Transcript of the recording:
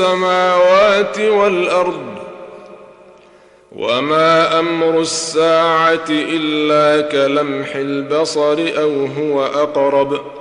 السماوات والأرض وما أمر الساعة إلا كلمح البصر أو هو أقرب